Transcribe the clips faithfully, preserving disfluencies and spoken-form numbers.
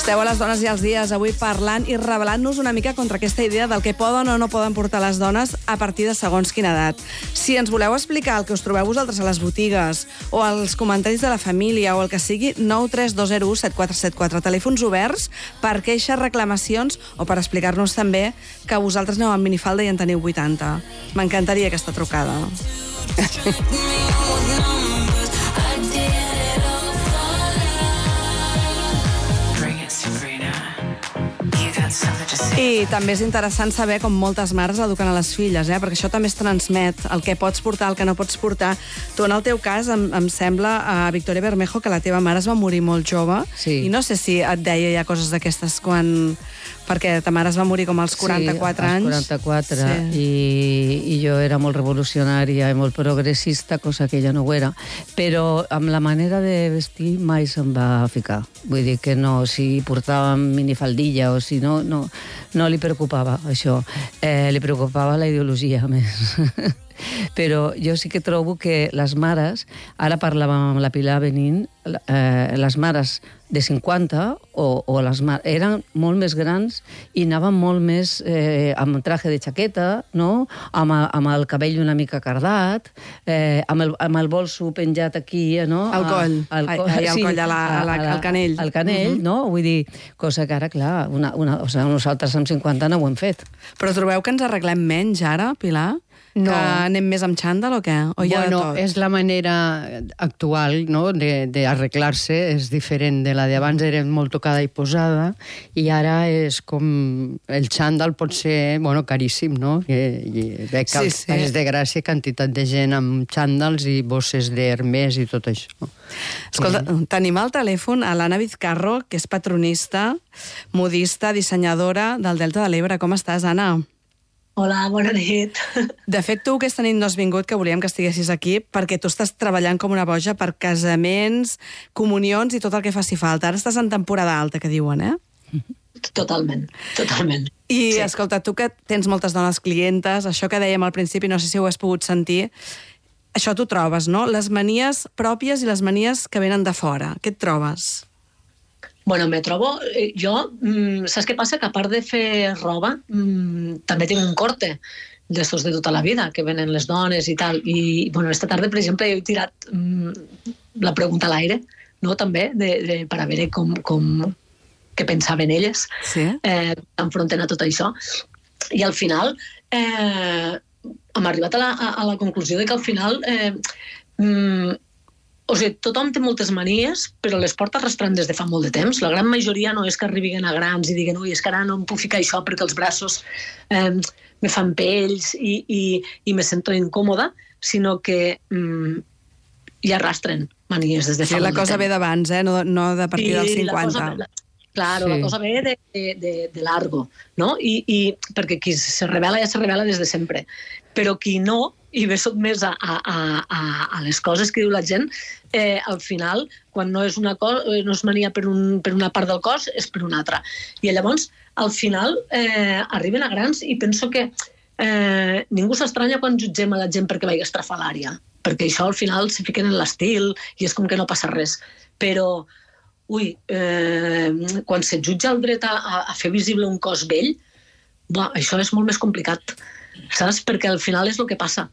Esteu a les dones i els dies avui parlant i revelant-nos una mica contra aquesta idea del que poden o no poden portar les dones a partir de segons quina edat. Si ens voleu explicar el que us trobeu vosaltres a les botigues o als comentaris de la família o el que sigui, nou tres dos zero u set quatre set quatre, telèfons oberts per queixes, reclamacions o per explicar-nos també que vosaltres aneu amb minifalda i en teniu vuitanta. M'encantaria aquesta trucada. I també és interessant saber com moltes mares eduquen a les filles, eh? Perquè això també es transmet, el que pots portar, el que no pots portar. Tu, en el teu cas, em, em sembla, a Victoria Bermejo, que la teva mare es va morir molt jove, sí. I no sé si et deia ja coses d'aquestes quan... Perquè ta mare es va morir com als quaranta-quatre anys. Sí, als quaranta-quatre, sí. I, i jo era molt revolucionària i molt progressista, cosa que ella no ho era, però amb la manera de vestir mai se'm va ficar. Vull dir que no, si portava minifaldilla o si no, no, no li preocupava això. Eh, li preocupava la ideologia més. Però jo sí que trobo que les mares, ara parlàvem amb la Pilar venint, eh, les mares de cinquanta o, o les mares, eren molt més grans i anaven molt més eh, amb traje de jaqueta, no? amb, amb el cabell una mica cardat, eh, amb, el, amb el bolso penjat aquí, no? Al coll, al ai, ai, al sí, coll, a la, a la, al canell. Al canell, uh-huh. No? Vull dir, cosa que ara, clar, una, una, o sigui, nosaltres amb cinquanta no ho hem fet. Però trobeu que ens arreglem menys ara, Pilar? No. Que anem més amb xandall o què? O hi ha bueno, de tot? és la manera actual, no?, d'arreglar-se, és diferent de la d'abans, era molt tocada i posada, i ara és com... El xandall pot ser, bueno, caríssim, no? I, i veig que sí, sí, sí. És de gràcia quantitat de gent amb xandalls i bosses d'Hermès i tot això. Escolta, mm. tenim al telèfon a l'Anna Vizcarro, que és patronista, modista, dissenyadora del Delta de l'Ebre. Com estàs, Anna? Hola, bona nit. De fet, tu aquesta nit no has vingut, que volíem que estiguessis aquí, perquè tu estàs treballant com una boja per casaments, comunions i tot el que faci falta. Ara estàs en temporada alta, que diuen, eh? Totalment, totalment. I, sí. Escolta, tu que tens moltes dones clientes, això que dèiem al principi, no sé si ho has pogut sentir, això t'ho trobes, no? Les manies pròpies i les manies que venen de fora. Què et trobes? Bueno, me trobo... Jo, mmm, saps què passa? Que a part de fer roba, mmm, també tinc un corte d'estos de tota la vida, que venen les dones i tal. I, bueno, esta tarda, per exemple, jo he tirat mmm, la pregunta a l'aire, no?, també, de, de, per a veure com, com, què pensaven elles, sí? eh, enfrontant a tot això. I al final eh, hem arribat a la, a, a la conclusió de que al final... Eh, mmm, O sigui, tothom té moltes manies, però les porta arrastrant des de fa molt de temps. La gran majoria no és que arribin a grans i diguen ui, és que ara no em puc ficar això perquè els braços eh, me fan pells i, i, i me sento incòmoda, sinó que mm, hi arrastren manies des de fa sí, molt de temps. Sí, la cosa ve d'abans, eh? no, no de partir dels cinquanta. La cosa, claro, sí. La cosa ve de, de, de, de largo, no? I, i perquè qui se revela ja se revela des de sempre. Però qui no, i ve sotmès a, a, a, a les coses que diu la gent, eh, al final, quan no és una cosa, no es mania per, un, per una part del cos, és per una altra. I llavors, al final, eh, arriben a grans i penso que eh, ningú s'estranya quan jutgem a la gent perquè vagi estrafalària, perquè això al final se fiquen en l'estil i és com que no passa res. Però, ui, eh, quan se jutja el dret a, a fer visible un cos vell, buah, això és molt més complicat, saps? Perquè al final és el que passa.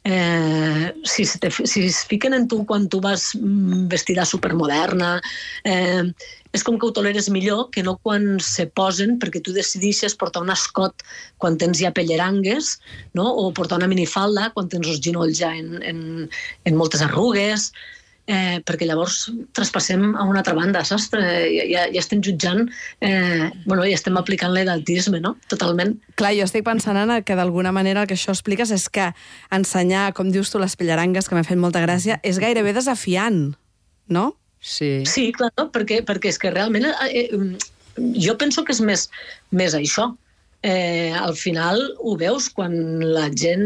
Eh, si, te, si es fiquen en tu quan tu vas vestida supermoderna, eh, és com que ho toleres millor que no quan se posen perquè tu decidixes portar un escot quan tens ja pellerangues, no? O portar una minifalda quan tens els ginolls ja en, en, en moltes arrugues, eh, perquè llavors traspassem a una altra banda, saps? Ja, ja, ja estem jutjant, eh, bueno, ja estem aplicant l'edatisme, no? Totalment. Clar, jo estic pensant, Anna, que d'alguna manera el que això expliques és que ensenyar, com dius tu, les pellarangues, que m'ha fet molta gràcia, és gairebé desafiant, no? Sí, sí, clar, perquè, perquè és que realment eh, jo penso que és més, més això. Eh, al final ho veus quan la gent...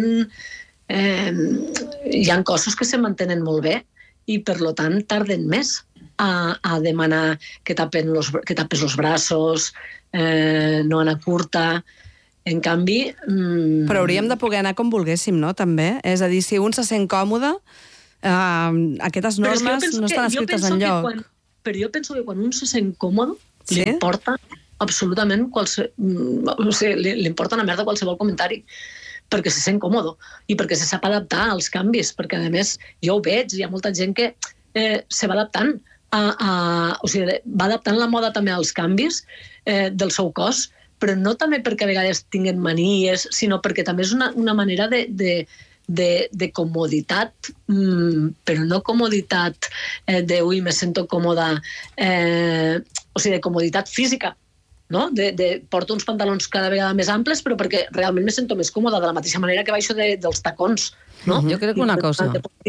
Eh, hi ha cossos que se mantenen molt bé i, per lo tant, tarden més a, a demanar que, tapen los, que tapes els braços, eh, no anar curta. En canvi... Mmm... Però hauríem de poder anar com volguéssim, no?, també. És a dir, si un se sent còmode, eh, aquestes normes no estan escrites enlloc. Quan, però jo penso que quan un se sent còmode, Sí? Li importa absolutament qualsevol... O sigui, li, li importa una merda qualsevol comentari, perquè se sent còmodo i perquè se sap adaptar als canvis, perquè a més jo ho veig, hi ha molta gent que eh, se va adaptant a, a, o sigui, va adaptant la moda també als canvis eh, del seu cos, però no també perquè a vegades tinguen manies, sinó perquè també és una, una manera de, de, de, de comoditat, mm, però no comoditat eh, de ui, me sento còmoda, eh, o sigui, de comoditat física, no? De, de, porto uns pantalons cada vegada més amples, però perquè realment me sento més còmoda, de la mateixa manera que baixo de, dels tacons. No? Jo crec una cosa,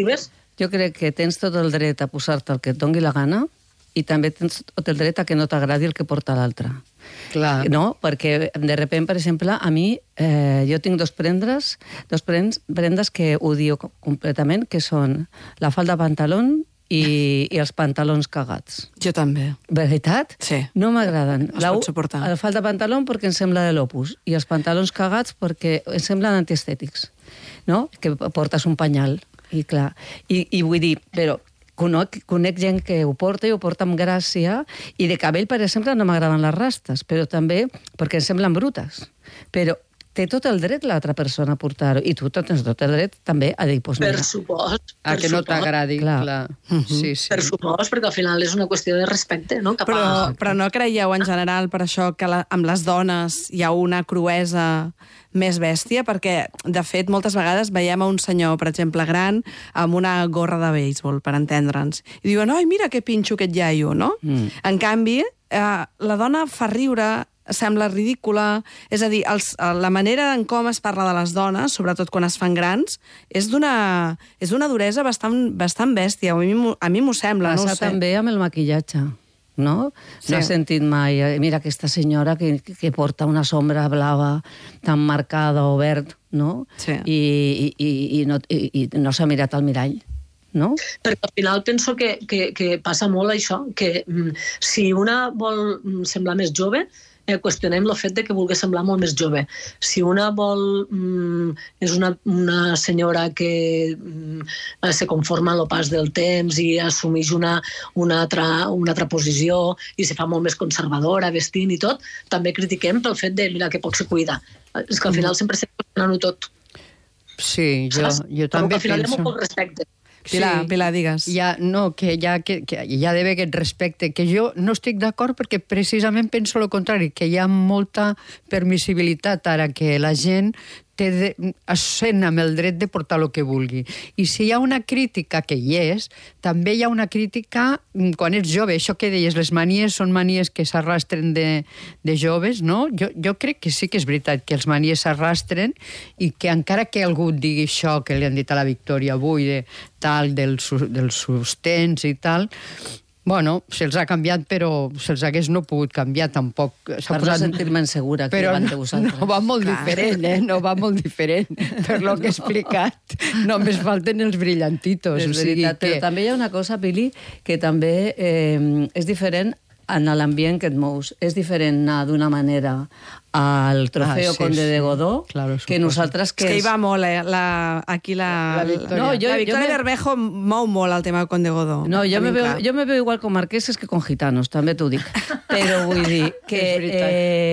jo crec que tens tot el dret a posar-te el que et doni la gana i també tens tot el dret a que no t'agradi el que porta l'altre. Clar. No? Perquè, de repent, per exemple, a mi, eh, jo tinc dos prendes, dos prendes, prendes que odio completament, que són la falda pantalón i, i els pantalons cagats. Jo també. Veritat? Sí. No m'agraden. No es pot suportar. La falda pantalón perquè em sembla de l'Opus i els pantalons cagats perquè em semblen antiestètics, no? Que portes un panyal, i clar. I, i vull dir, però conec, conec gent que ho porta i ho porta amb gràcia, i de cabell, per exemple, no m'agraden les rastes, però també perquè em semblen brutes. Però té tot el dret l'altra persona a portar-ho, i tu tens tot el dret també a dir, pues, per mira, supost. A per que no supost. t'agradi, clar. clar. Uh -huh. Sí, sí. Per supost, perquè al final és una qüestió de respecte, no? Cap Però, a... però no creieu en general per això que la, amb les dones hi ha una cruesa més bèstia? Perquè, de fet, moltes vegades veiem a un senyor, per exemple, gran, amb una gorra de béisbol, per entendre'ns, i diuen, ai, mira que pinxo aquest iaio, no? Mm. En canvi, eh, la dona fa riure, sembla ridícula, és a dir, els, la manera en com es parla de les dones, sobretot quan es fan grans, és d'una és d'una duresa bastant, bastant bèstia, a mi, a mi m'ho sembla, passa no ho sé. també amb el maquillatge, no? Sí. No has sentit mai, eh, mira aquesta senyora que, que porta una sombra blava tan marcada o verd, no? Sí. I, i, i, i no, i, i no s'ha mirat al mirall, no? Perquè al final penso que, que, que passa molt això, que mm, si una vol mm, semblar més jove, eh, qüestionem el fet de que vulgui semblar molt més jove. Si una vol mm, és una, una senyora que mm, se conforma en el pas del temps i assumeix una, una, altra, una altra posició i se fa molt més conservadora, vestint i tot, també critiquem pel fet de, mira, que poc se cuida. És que al final sempre estem qüestionant-ho tot. Sí, jo, Saps? jo Però també que al final penso... hi ha molt poc respecte. Pilar, Sí. Pilar, digues. Ja, no, que ja, que, que ja deve aquest respecte, que jo no estic d'acord perquè precisament penso el contrari, que hi ha molta permissibilitat ara que la gent té de, es sent amb el dret de portar el que vulgui. I si hi ha una crítica, que hi és, també hi ha una crítica quan ets jove. Això que deies, les manies són manies que s'arrastren de, de joves, no? Jo, jo crec que sí que és veritat que els manies s'arrastren i que encara que algú digui això que li han dit a la Victòria avui, de tal, del, dels sostens i tal, bueno, se'ls ha canviat, però se'ls hagués no pogut canviar tampoc. Per no sentir-me insegura aquí però davant no, de vosaltres. no va molt Clar. diferent, eh? No va molt diferent. Per lo que he explicat, només falten els brillantitos. És o sigui veritat, que... però també hi ha una cosa, Pili, que també eh, és diferent en l'ambient que et mous. És diferent anar d'una manera al trofeu Ah, sí, Conde sí. de Godó Claro, que suposo. nosaltres que... És que hi és- va molt, eh? La, aquí la... La Victòria. No, jo- la jo Victòria me- Bermejo mou molt el tema del Conde Godó. No, jo me, Tenim veu, clar. jo me veu igual con marqueses que con gitanos, també t'ho dic. Però vull dir que, És veritat.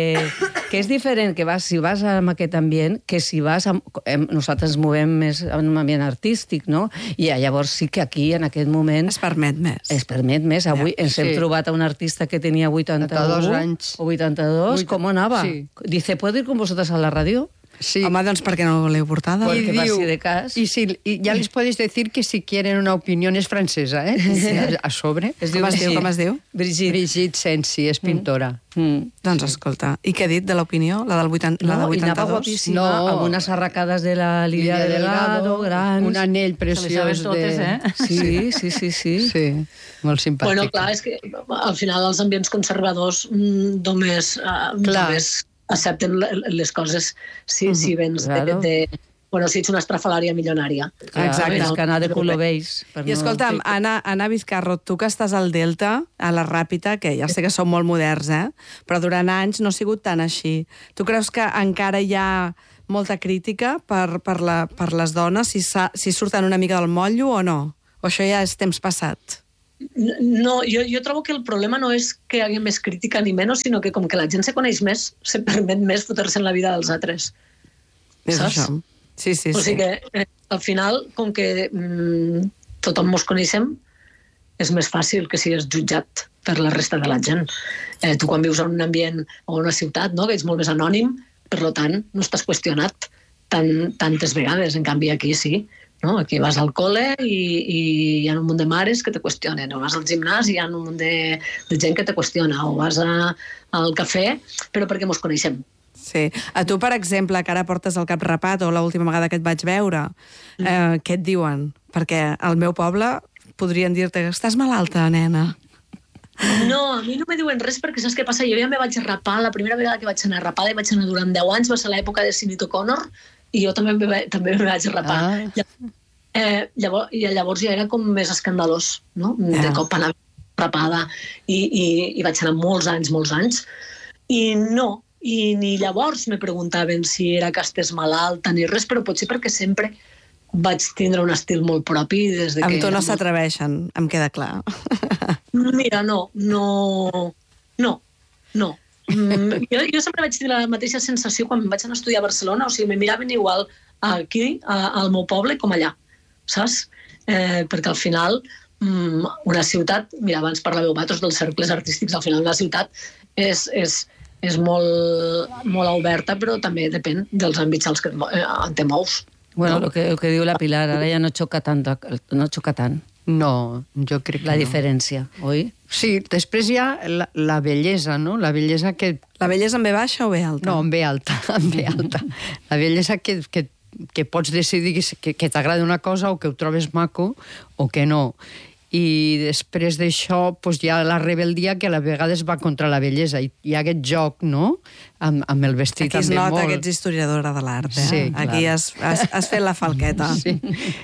eh, que és diferent que vas, si vas en aquest ambient que si vas... Amb, em, nosaltres ens movem més en un ambient artístic, no? I llavors sí que aquí, en aquest moment, Es permet més. es permet més. Avui ens hem Sí. trobat a un artista que tenia vuitanta-u vuitanta-dos anys. o vuitanta-dos. Vuit- Com anava? Sí. Dice, ¿puedo ir con vosotras a la radio? Sí. Home, doncs per què no l'heu portada? Porque I per diu- si de cas. Y, si, y ya les puedes decir que si quieren una opinión es francesa, ¿eh? Sí. A sobre. Es Com es diu, sí. com es diu? Brigitte. Brigitte Sensi, és pintora. Mm. Doncs escolta, i què ha dit de l'opinió? La del vuitanta, la de No, i anava vuitanta-dos? guapíssima, No. amb unes arracades de la Lidia Lidia Delgado, grans. un anell Se preciós li saben totes, de... eh? Sí, sí, sí, sí. Sí, molt simpàtica. Bueno, clar, és que al final els ambients conservadors mm, només, uh, Clar. només accepten le- les coses si, uh -huh. si vens Claro. de, de... Bueno, si ets una estrafalària milionària. Clar, Exacte. és que anar de color beige. Per I escolta'm, no... Anna, Anna Vizcarro, tu que estàs al Delta, a la Ràpita, que ja sé que som molt moderns, eh? Però durant anys no ha sigut tan així. Tu creus que encara hi ha molta crítica per, per, la, per les dones, si, sa, si surten una mica del motllo o no? O això ja és temps passat? no, jo, jo trobo que el problema no és que hi hagi més crítica ni menys, sinó que com que la gent se coneix més, se permet més fotre-se en la vida dels altres. És saps? això. Sí, sí, O sí. sigui que, eh, al final, com que mm, tothom mos coneixem, és més fàcil que sigues jutjat per la resta de la gent. Eh, tu quan vius en un ambient o en una ciutat, no?, que ets molt més anònim, per tant, no estàs qüestionat tant, tantes vegades. En canvi, aquí sí. No? Aquí vas al col·le i, i hi ha un munt de mares que te qüestionen, o vas al gimnàs i hi ha un munt de, de gent que te qüestiona, o vas a, al cafè, però perquè mos coneixem. Sí. A tu, per exemple, que ara portes el cap rapat, o l'última vegada que et vaig veure, eh, què et diuen? Perquè al meu poble podrien dir-te que estàs malalta, nena. No, a mi no me diuen res perquè saps què passa? Jo ja me vaig rapar, la primera vegada que vaig anar rapada i vaig anar durant deu anys, va ser l'època de Sinead O'Connor, i jo també me, també me vaig rapar. Ah. Eh, llavors, I llavors ja era com més escandalós, no? De Ja. cop anar rapada, i, i, i vaig anar molts anys, molts anys, i no, i ni llavors me preguntaven si era que estés malalta ni res, però potser perquè sempre vaig tindre un estil molt propi des de que... Amb tu no era molt- s'atreveixen, em queda clar. Mira, no, no, no, no. Mm, jo, jo sempre vaig tenir la mateixa sensació quan vaig anar a estudiar a Barcelona, o sigui, me miraven igual aquí, a, al meu poble, com allà, saps? Eh, perquè al final, mm, una ciutat, mira, abans parlàveu vosaltres dels cercles artístics, al final una ciutat és, és, és molt, molt oberta, però també depèn dels àmbits als que et mo- eh, on te mous. Bueno, no? lo que, lo que diu la Pilar, ara ja no xoca tant, no xoca tant No, jo crec que la no. diferència, oi? Sí, després hi ha la, la bellesa, no? La bellesa que... La bellesa en ve baixa o ve alta? No, en ve alta, en ve alta. La bellesa que, que, que pots decidir que, que t'agrada una cosa o que ho trobes maco o que no. I després d'això pues, hi ha la rebeldia que a la vegades va contra la bellesa. I hi ha aquest joc, no?, amb, amb el vestit Aquí es també nota molt. que ets historiadora de l'art, eh? Sí, Aquí clar. has, has, has fet la falqueta. Sí,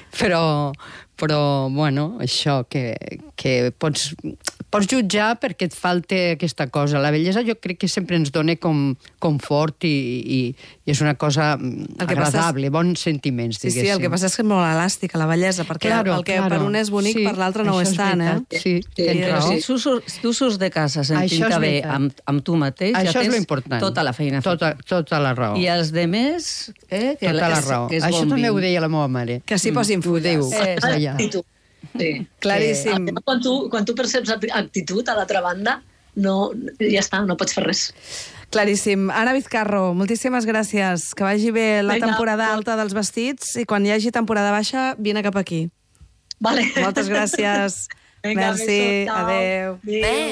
però, però bueno, això, que, que pots, pots jutjar perquè et falta aquesta cosa. La bellesa jo crec que sempre ens dona com confort i, i, i és una cosa que agradable, passa és... bons sentiments, Sí, diguéssim. sí, el que passa és que és molt elàstica, la bellesa, perquè Claro, el que claro. per un és bonic, Sí, per l'altre no ho això és és tant, eh? veritat. Sí, Sí, tens sí, raó. sí. Si tu, surts, tu surts de casa Això sentint-te és bé veritat. amb, amb tu mateix, Això ja és tens l'important. tota la feina feta. Tota, tota la raó. I els demés, eh, que, Tota la que, raó. que es Això també bombin. ho deia la meva mare. Que s'hi posin Ho diu. fulles. Eh, Ah, ja. Actitud. Sí. Claríssim. Que, quan, tu, quan tu perceps acti- actitud a l'altra banda, no, ja està, no pots fer res. Claríssim. Anna Vizcarro, moltíssimes gràcies. Que vagi bé la Vinga. temporada alta dels vestits i quan hi hagi temporada baixa, vine cap aquí. Vale. Moltes gràcies. Vinga, Merci, besos, ciao. adeu. Adéu.